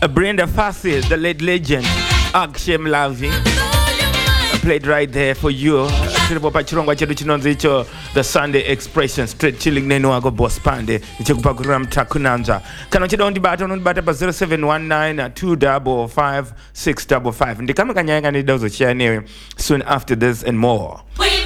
Brenda Fassie, the late legend, Akshem Lavi, played right there for you. The Sunday Expression, straight chilling Nenuago Boss Pande, Chikupagram Takunanza. Can I on the button 0719 255 655? And the Kamakanyang and it does a share soon after this and more.